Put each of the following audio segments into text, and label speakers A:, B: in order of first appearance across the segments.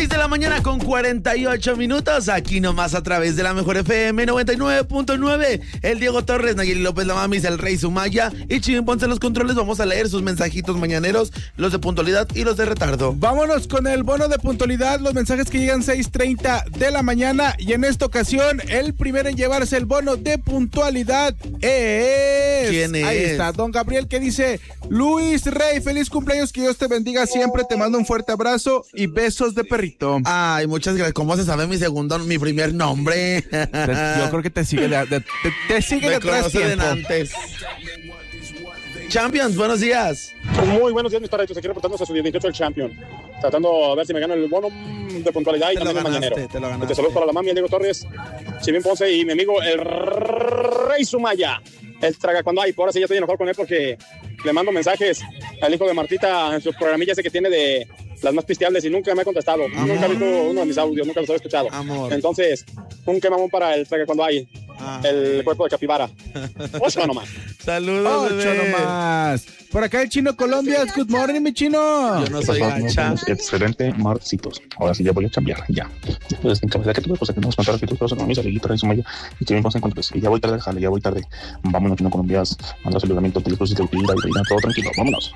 A: 6 de la mañana con 48 minutos, aquí nomás a través de la Mejor FM 99.9. El Diego Torres, Nayeli López, la Mamis, el Rey Sumaya y Chivin Ponce en los controles. Vamos a leer sus mensajitos mañaneros, los de puntualidad y los de retardo.
B: Vámonos con el bono de puntualidad, los mensajes que llegan 6:30 de la mañana. Y en esta ocasión, el primero en llevarse el bono de puntualidad es...
A: ¿Quién es?
B: Ahí está, don Gabriel, que dice: Luis Rey, feliz cumpleaños, que Dios te bendiga siempre, te mando un fuerte abrazo y besos de perrito.
A: Ay, muchas gracias. ¿Cómo se sabe mi primer nombre?
B: Yo creo que te sigue te sigue detrás tiempo.
A: Antes. Champions, buenos días.
C: Muy buenos días, mis paraditos. Aquí reportándose a su 18 el Champion. Tratando a ver si me gano el bono de puntualidad y también el mañanero. Te saludo para la mami, el Diego Torres, Chivin Ponce y mi amigo el Rey Sumaya. El traga cuando hay. Por ahora sí ya estoy enojado con él porque le mando mensajes al hijo de Martita en su programilla ese que tiene de las más pisteables y nunca me ha contestado.
A: Amor.
C: Nunca ha visto uno de mis audios, nunca los he escuchado.
A: Amor.
C: Entonces, un quemamón para el traga cuando hay. El cuerpo de capibara. 8 nomás.
A: Saludos,
B: 8 nomás. Por acá el Chino Colombia. Good morning, mi Chino.
A: Yo no soy gacha.
D: Excelente, marcitos. Ahora sí ya voy a cambiar, ya. Después en cabeza que tuve, pues que no nos contar que tú pero con mis amiguitos Rey Sumaya y Chivin Ponce encuentros. Y ya voy tarde, jale, ya voy tarde. Vámonos, Chino Colombia. Manda saludamiento, teléfono, todo tranquilo. Vámonos.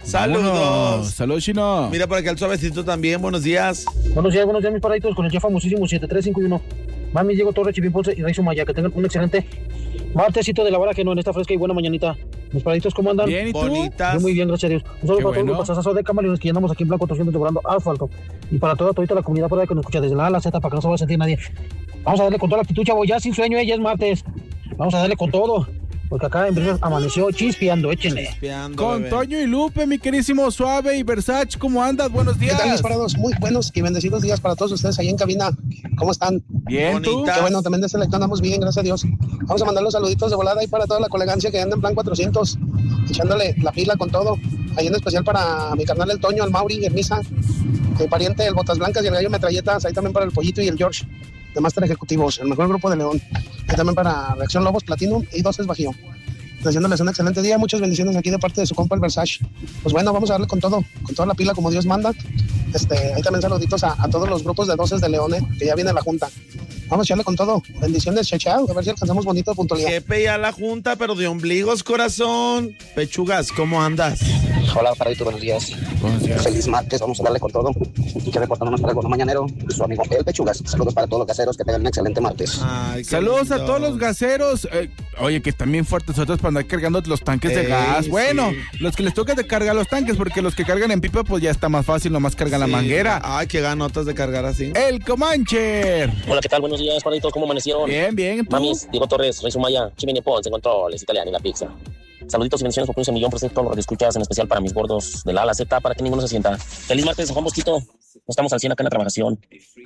A: Saludos.
B: Saludos, Chino.
A: Mira por acá el suavecito también. Buenos días.
E: Buenos días, mis paraditos, con el ya famosísimo 7351. Mami, Diego Torres, Chivin Ponce y Rey Sumaya. Que tengan un excelente martesito de la vara que no en esta fresca y buena mañanita. Mis paraditos, ¿cómo andan?
B: Bien, ¿y tú?
A: Bonitas.
E: Yo muy bien, gracias a Dios. Un saludo
B: Qué
E: para
B: bueno.
E: todos los pasasasos de Camaleones que ya andamos aquí en Blanco 400 devorando asfalto. Y para toda la comunidad por ahí que nos escucha desde la A a la Z para que no se vaya a sentir nadie. Vamos a darle con toda la actitud, chavo. Ya sin sueño, ya es martes. Vamos a darle con todo. Porque acá en Brisas amaneció chispeando, échenle.
B: Con
A: Bebé.
B: Toño y Lupe, mi queridísimo Suave y Versace, ¿cómo andas? Buenos
F: ¿Qué
B: días.
F: tal, mis parados? Muy buenos y bendecidos días para todos ustedes ahí en cabina. ¿Cómo están?
B: Bien, ¿tú?
A: Bonita.
F: Qué bueno, también de selección andamos bien, gracias a Dios. Vamos a mandar los saluditos de volada ahí para toda la colegancia que anda en plan 400, echándole la pila con todo. Ahí en especial para mi carnal el Toño, el Mauri, el Misa, el pariente, el Botas Blancas y el Gallo Metralletas. Ahí también para el Pollito y el George, de Master Ejecutivos, el mejor grupo de León. Ahí también para Reacción Lobos, Platinum y 12 Bajío. Deseándoles un excelente día, muchas bendiciones aquí de parte de su compa el Versace. Pues bueno, vamos a darle con todo, con toda la pila como Dios manda. Ahí también saluditos a todos los grupos de 12 de León, que ya viene la junta. Vamos a echarle con todo. Bendiciones, chachao, a ver si alcanzamos bonito de puntualidad.
A: Jepe ya la junta, pero de ombligos, corazón. Pechugas, ¿cómo andas?
G: Hola, Paradito, buenos días. Feliz martes, vamos a darle con todo. Y que reportándonos para el bono mañanero, su amigo El Pechugas. Saludos para todos los caseros, que tengan un excelente martes.
A: Ay, qué
B: Saludos a
A: lindo.
B: todos los gaseros. Oye, que están bien fuertes otros para andar cargando los tanques de gas.
A: Sí.
B: Bueno, los que les toca de cargar los tanques, porque los que cargan en pipa, pues ya está más fácil, nomás cargan la
A: Sí.
B: manguera.
A: Ay, qué ganotas de cargar así.
B: El Comancher.
G: Hola, ¿qué tal? Buenos días, Paraditos, ¿cómo amanecieron?
B: Bien, bien. ¿Tú?
G: Mamis, Diego Torres, Rey Sumaya, Chimene Ponce, en controles, italiano y la pizza. Saluditos y bendiciones por 15 millones por todos los que escuchas, en especial para mis gordos de la A a la Z, para que ninguno se sienta. Feliz martes, Juan Bosquito. Estamos al 100 acá en la trabajación.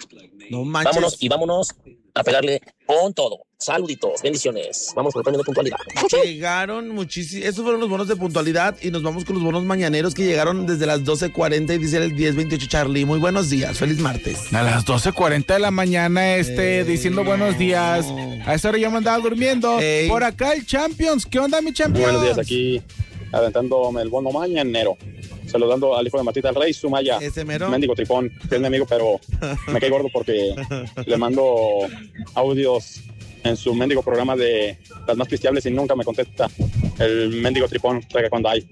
A: No manches.
G: Vámonos a pegarle con todo. Saluditos, bendiciones. Vamos por el premio de puntualidad.
A: Llegaron muchísimos. Estos fueron los bonos de puntualidad y nos vamos con los bonos mañaneros que llegaron desde las 12:40 y dice el 10:28 Charlie. Muy buenos días, feliz martes.
B: A las 12:40 de la mañana, diciendo buenos días. A esa hora yo me andaba durmiendo.
A: Ey.
B: Por acá el Champions. ¿Qué onda, mi Champions?
C: Buenos días, aquí aventándome el bono mañanero. Saludando al hijo de Martita, el Rey Sumaya.
A: Ese mero.
C: Mendigo tripón, que es mi amigo, pero me cae gordo porque le mando audios en su mendigo programa de las más pisteables y nunca me contesta el mendigo tripón, traiga cuando hay.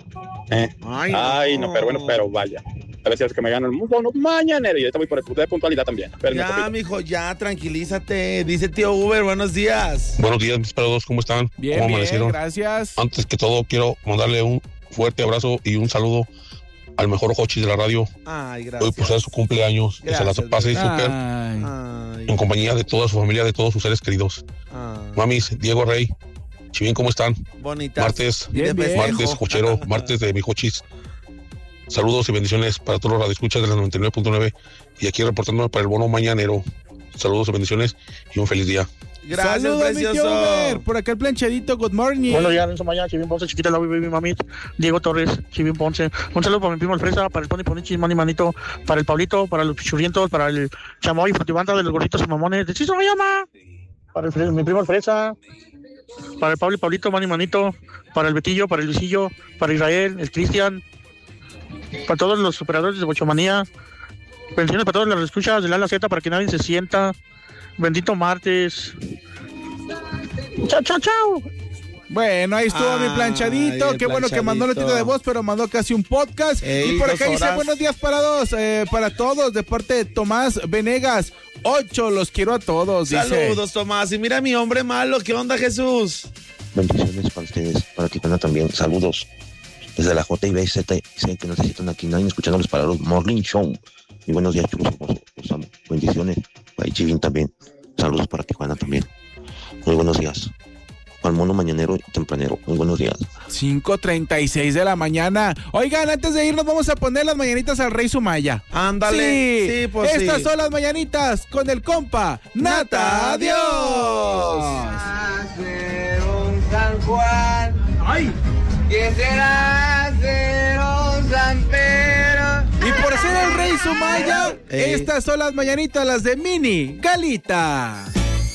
C: Ay, no, pero vaya. A ver si es que me gano el bono mañanero y ahorita voy por el de puntualidad también. Espérenme un
A: Ya,
C: poquito.
A: mijo, ya, tranquilízate. Dice tío Uber, buenos días.
D: Buenos días, mis parados, ¿cómo están?
B: Bien,
D: ¿Cómo
B: bien,
D: amanecieron?
B: gracias.
D: Antes que todo, quiero mandarle un fuerte abrazo y un saludo al mejor Hochi de la radio.
A: Ay,
D: Hoy
A: gracias.
D: pues es su cumpleaños. Que se las
A: Gracias,
D: pase
A: bebé.
D: súper
B: Ay.
A: Ay,
D: en compañía de toda su familia, de todos sus seres queridos.
A: ay.
D: Mamis, Diego Rey, Chivin, ¿cómo están?
A: Bonitas.
D: Martes,
A: Y de
B: Bien, bien.
A: festejo.
D: martes cochero, martes de mi Hochis. Saludos y bendiciones para todos los radioescuchas de las 99.9 y aquí reportándome para el bono mañanero. Saludos y bendiciones y un feliz día.
A: Gracias,
B: Saludos, mi tío
A: precioso.
B: Uber. Por acá el planchadito, good morning.
E: Buenos días, Renzo Maya, Chivin Ponce, Chiquita la Baby Mamit, Diego Torres, Chivin Ponce. Un saludo para mi primo Alfresa, para el Tony Ponichi, Manny Manito, para el Pablito, para los Pichurrientos, para el Chamoy, Fatibanda de los Gorditos y Mamones, de Chiso Llama, para mi primo Alfresa, para el Pablo y Pablito, Manny Manito, para el Betillo, para el Luisillo, para Israel, el Cristian, para todos los operadores de Bochomanía, Bendiciones para todas las escuchas del Ala Z, para que nadie se sienta. Bendito martes. Chao, chao, chao.
B: Bueno, ahí estuvo mi planchadito. Qué bueno que mandó notita de voz, pero mandó casi un podcast. Y por acá dice, buenos días para todos, de parte de Tomás Venegas. 8, los quiero a todos, dice.
A: Saludos, Tomás. Y mira mi hombre malo, ¿qué onda, Jesús?
H: Bendiciones para ustedes, para Tijuana también. Saludos desde la JBZ. Sé que necesitan aquí nadie escuchándoles para los Morning Show. Y buenos días, chicos. Los amo. Bendiciones. Para Chivin también. Saludos para Tijuana también. Muy buenos días. Al mono mañanero y tempranero. Muy buenos días.
B: 5:36 de la mañana. Oigan, antes de irnos vamos a poner las mañanitas al Rey Sumaya.
A: Ándale.
B: Sí, pues estas son las mañanitas con el compa Nata. Adiós.
I: Ser un San Juan. Ay. Quisiera ser un San Pedro.
B: Y por ser el Rey Sumaya, estas son las mañanitas, las de Mini Galita.